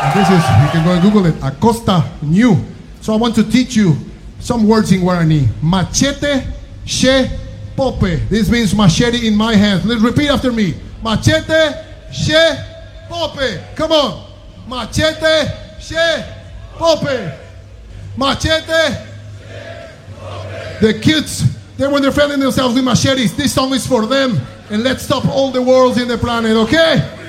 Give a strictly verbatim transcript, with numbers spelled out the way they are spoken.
This is, you can go and Google it, Acosta New. So I want to teach you some words in Guarani. Machete, she, pope. This means machete in my hands. Let's repeat after me. Machete, she, pope. Come on. Machete, she, pope. Machete. The kids, they when they're feeling themselves with machetes, this song is for them. And let's stop all the wars in the planet, okay?